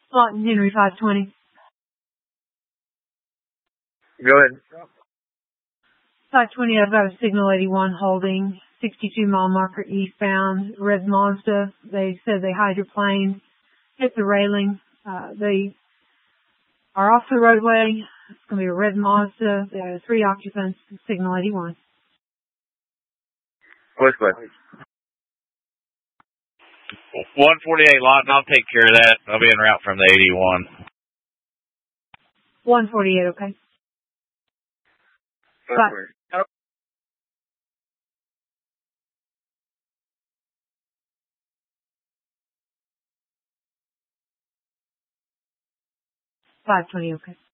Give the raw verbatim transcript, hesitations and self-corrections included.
Lawton Henry five twenty. Go ahead. five twenty, I've got a Signal eighty-one holding, sixty-two mile marker eastbound, red Mazda. They said they hydroplaned, hit the railing. Uh, they are off the roadway. It's going to be a red Mazda. There are three occupants, Signal eighty-one. What's that? one forty-eight Lawton, I'll take care of that. I'll be en route from the eighty-one. one forty-eight, okay. Bye. five twenty, okay.